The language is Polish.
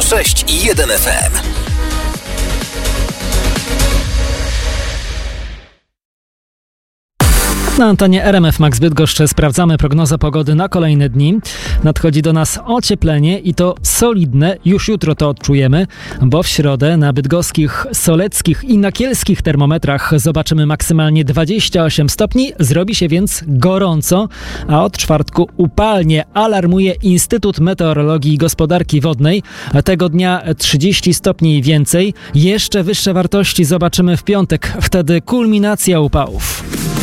106,1 FM. Na antenie RMF Max Bydgoszcz sprawdzamy prognozę pogody na kolejne dni. Nadchodzi do nas ocieplenie i to solidne. Już jutro to odczujemy, bo w środę na bydgoskich, soleckich i nakielskich termometrach zobaczymy maksymalnie 28 stopni. Zrobi się więc gorąco, a od czwartku upalnie, alarmuje Instytut Meteorologii i Gospodarki Wodnej. Tego dnia 30 stopni i więcej. Jeszcze wyższe wartości zobaczymy w piątek. Wtedy kulminacja upałów.